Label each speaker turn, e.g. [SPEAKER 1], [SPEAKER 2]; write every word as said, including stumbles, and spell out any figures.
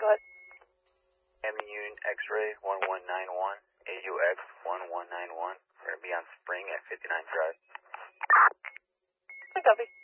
[SPEAKER 1] go ahead.
[SPEAKER 2] Miami Union X-ray one one nine one, A U X one one nine one. We're going to be on Spring at fifty-nine Drive.
[SPEAKER 1] I copy.